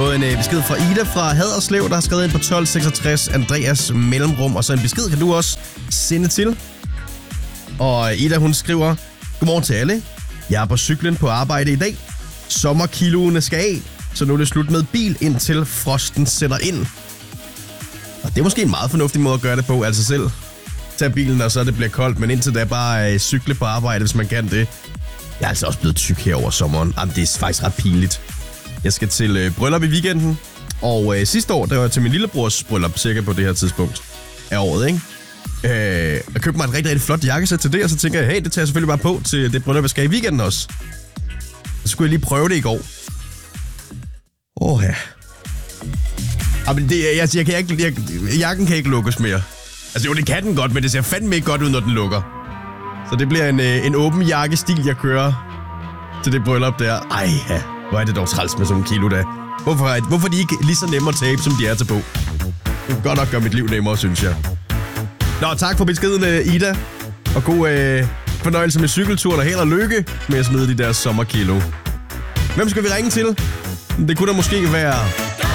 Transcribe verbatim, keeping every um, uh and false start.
fået en øh, besked fra Ida fra Haderslev, der har skrevet ind på tolv seksogtres Andreas mellemrum, og så en besked kan du også sende til. Og Ida, hun skriver: Godmorgen til alle. Jeg er på cyklen på arbejde i dag. Sommerkiloene skal af, så nu er det slut med bil, indtil frosten sætter ind. Og det er måske en meget fornuftig måde at gøre det på, altså selv tage bilen, og så det bliver koldt, men indtil da bare øh, cykle på arbejde, hvis man kan det. Jeg er altså også blevet tyk her over sommeren. Jamen, det er faktisk ret pinligt. Jeg skal til øh, bryllup i weekenden, og øh, sidste år, der var jeg til min lillebrors bryllup, cirka på det her tidspunkt af året, ikke? Øh, jeg købte mig et rigtig, rigtig flot jakkesæt til det, og så tænker jeg, hey, det tager jeg selvfølgelig bare på til det bryllup, jeg skal i weekenden også. Så skulle jeg lige prøve det i går. Åh ja. Jamen, det, jeg, jeg, jeg kan ikke, jeg, jakken kan ikke lukkes mere. Altså jo, det kan den godt, men det ser fandme ikke godt ud, når den lukker. Så det bliver en, en åben jakkestil, jeg kører til det bryllup der. Ej ja, hvor er det dog træls med sådan en kilo der. Hvorfor, hvorfor er de ikke lige så nemme at tabe, som de er til på? Det kan godt nok gøre mit liv nemmere, synes jeg. Nå, tak for beskeden, Ida. Og god øh, fornøjelse med cykelturen, og held og lykke med at smide de der sommerkilo. Hvem skal vi ringe til? Det kunne da måske være